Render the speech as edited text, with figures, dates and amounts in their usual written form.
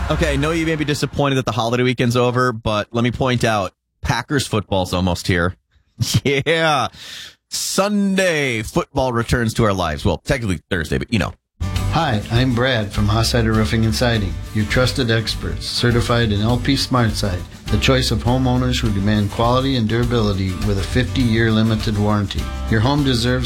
Okay, I know you may be disappointed that the holiday weekend's over, but let me point out, Packers football's almost here. Yeah. Sunday football returns to our lives. Well, technically Thursday, but you know. Hi, I'm Brad from Hossider Roofing and Siding, your trusted experts, certified in LP SmartSide, the choice of homeowners who demand quality and durability with a 50-year limited warranty. Your home deserves